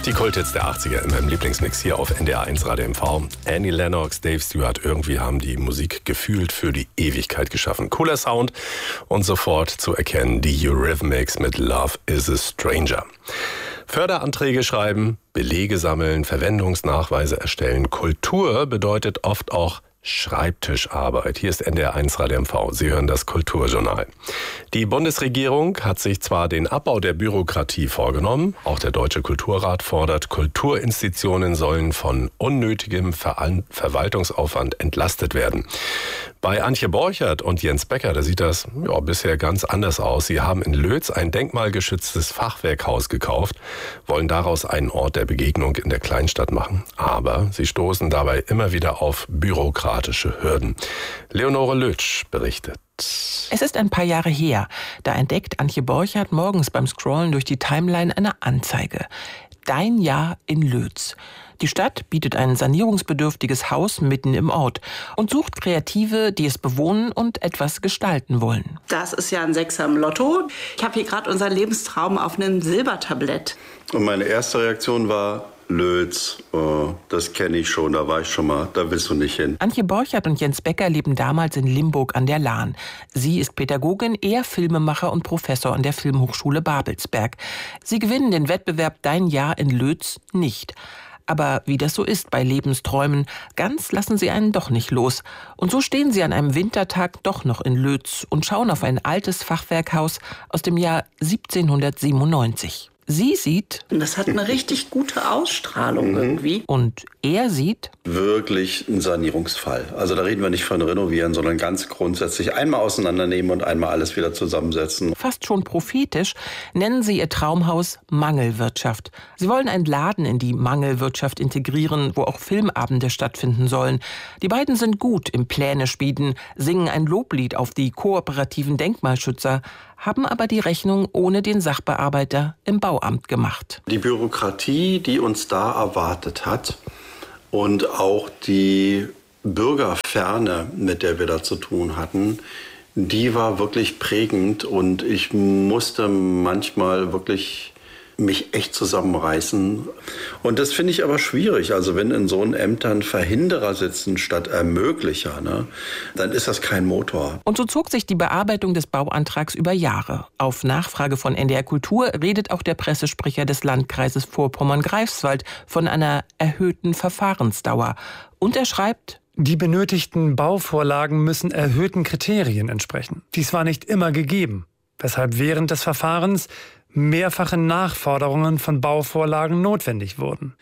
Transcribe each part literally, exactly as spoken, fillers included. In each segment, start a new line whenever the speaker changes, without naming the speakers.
Die Kulthits der achtziger in meinem Lieblingsmix hier auf N D R eins Radio M V. Annie Lennox, Dave Stewart, irgendwie haben die Musik gefühlt für die Ewigkeit geschaffen. Cooler Sound und sofort zu erkennen die Eurythmics mit Love is a Stranger. Förderanträge schreiben, Belege sammeln, Verwendungsnachweise erstellen. Kultur bedeutet oft auch Schreibtischarbeit. Hier ist N D R eins Radio M V. Sie hören das Kulturjournal. Die Bundesregierung hat sich zwar den Abbau der Bürokratie vorgenommen, auch der Deutsche Kulturrat fordert, Kulturinstitutionen sollen von unnötigem Ver- Verwaltungsaufwand entlastet werden. Bei Antje Borchert und Jens Becker, da sieht das ja, bisher ganz anders aus. Sie haben in Lötz ein denkmalgeschütztes Fachwerkhaus gekauft, wollen daraus einen Ort der Begegnung in der Kleinstadt machen. Aber sie stoßen dabei immer wieder auf bürokratische Hürden. Leonore Lötsch berichtet.
Es ist ein paar Jahre her. Da entdeckt Antje Borchert morgens beim Scrollen durch die Timeline eine Anzeige. Dein Jahr in Lötz. Die Stadt bietet ein sanierungsbedürftiges Haus mitten im Ort und sucht Kreative, die es bewohnen und etwas gestalten wollen.
Das ist ja ein Sechser im Lotto. Ich habe hier gerade unseren Lebenstraum auf einem Silbertablett.
Und meine erste Reaktion war, Lötz, oh, das kenne ich schon, da war ich schon mal, da willst du nicht hin.
Antje Borchert und Jens Becker leben damals in Limburg an der Lahn. Sie ist Pädagogin, er Filmemacher und Professor an der Filmhochschule Babelsberg. Sie gewinnen den Wettbewerb Dein Jahr in Lötz nicht. Aber wie das so ist bei Lebensträumen, ganz lassen sie einen doch nicht los. Und so stehen sie an einem Wintertag doch noch in Lötz und schauen auf ein altes Fachwerkhaus aus dem Jahr siebzehnhundertsiebenundneunzig. Sie sieht...
Das hat eine richtig gute Ausstrahlung irgendwie.
Und er sieht...
Wirklich ein Sanierungsfall. Also da reden wir nicht von renovieren, sondern ganz grundsätzlich einmal auseinandernehmen und einmal alles wieder zusammensetzen.
Fast schon prophetisch nennen sie ihr Traumhaus Mangelwirtschaft. Sie wollen einen Laden in die Mangelwirtschaft integrieren, wo auch Filmabende stattfinden sollen. Die beiden sind gut im Pläne schmieden, singen ein Loblied auf die kooperativen Denkmalschützer, haben aber die Rechnung ohne den Sachbearbeiter im Bauamt gemacht.
Die Bürokratie, die uns da erwartet hat und auch die Bürgerferne, mit der wir da zu tun hatten, die war wirklich prägend und ich musste manchmal wirklich mich echt zusammenreißen. Und das finde ich aber schwierig. Also wenn in so einen Ämtern Verhinderer sitzen statt Ermöglicher, ne, dann ist das kein Motor.
Und so zog sich die Bearbeitung des Bauantrags über Jahre. Auf Nachfrage von N D R Kultur redet auch der Pressesprecher des Landkreises Vorpommern-Greifswald von einer erhöhten Verfahrensdauer. Und er schreibt:
Die benötigten Bauvorlagen müssen erhöhten Kriterien entsprechen. Dies war nicht immer gegeben, weshalb während des Verfahrens mehrfache Nachforderungen von Bauvorlagen notwendig wurden.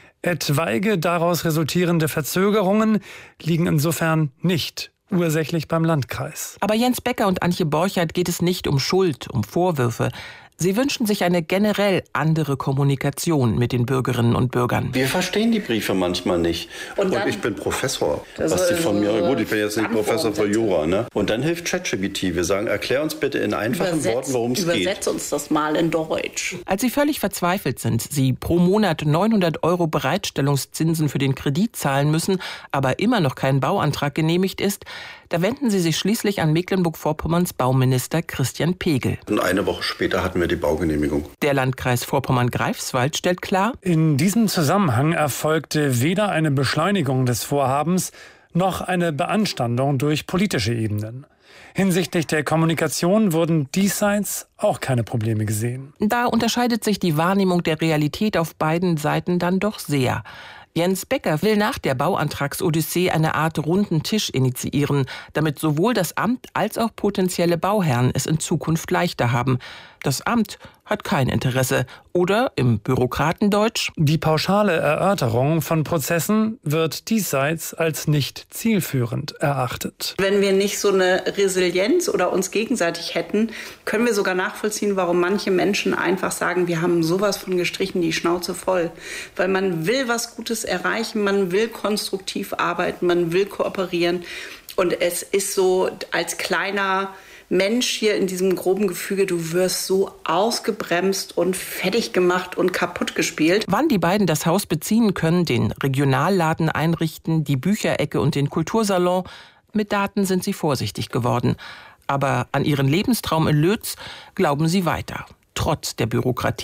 Etwaige daraus resultierende Verzögerungen liegen insofern nicht ursächlich beim Landkreis.
Aber Jens Becker und Antje Borchert geht es nicht um Schuld, um Vorwürfe. Sie wünschen sich eine generell andere Kommunikation mit den Bürgerinnen und Bürgern.
Wir verstehen die Briefe manchmal nicht. Und, und ich bin Professor. Was die von mir, gut, ich bin jetzt nicht Professor für Jura, ne? Und dann hilft ChatGPT. Wir sagen, erklär uns bitte in einfachen
Übersetz,
Worten, worum es geht.
Übersetz uns das mal in Deutsch.
Als sie völlig verzweifelt sind, sie pro Monat neunhundert Euro Bereitstellungszinsen für den Kredit zahlen müssen, aber immer noch kein Bauantrag genehmigt ist, da wenden sie sich schließlich an Mecklenburg-Vorpommerns Bauminister Christian Pegel.
Und eine Woche später hatten wir die Baugenehmigung.
Der Landkreis Vorpommern-Greifswald stellt klar:
In diesem Zusammenhang erfolgte weder eine Beschleunigung des Vorhabens noch eine Beanstandung durch politische Ebenen. Hinsichtlich der Kommunikation wurden diesseits auch keine Probleme gesehen.
Da unterscheidet sich die Wahrnehmung der Realität auf beiden Seiten dann doch sehr. Jens Becker will nach der Bauantragsodyssee eine Art runden Tisch initiieren, damit sowohl das Amt als auch potenzielle Bauherren es in Zukunft leichter haben. Das Amt hat kein Interesse. Oder im Bürokratendeutsch:
Die pauschale Erörterung von Prozessen wird diesseits als nicht zielführend erachtet.
Wenn wir nicht so eine Resilienz oder uns gegenseitig hätten, können wir sogar nachvollziehen, warum manche Menschen einfach sagen, wir haben sowas von gestrichen, die Schnauze voll. Weil man will was Gutes erreichen, man will konstruktiv arbeiten, man will kooperieren. Und es ist so, als kleiner Mensch hier in diesem groben Gefüge, du wirst so ausgebremst und fertig gemacht und kaputt gespielt.
Wann die beiden das Haus beziehen können, den Regionalladen einrichten, die Bücherecke und den Kultursalon, mit Daten sind sie vorsichtig geworden. Aber an ihren Lebenstraum in Lötz glauben sie weiter, trotz der Bürokratie.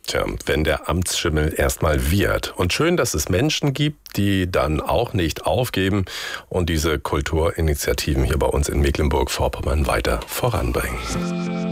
Tja, wenn der Amtsschimmel erstmal wiehert. Und schön, dass es Menschen gibt, die dann auch nicht aufgeben und diese Kulturinitiativen hier bei uns in Mecklenburg-Vorpommern weiter voranbringen.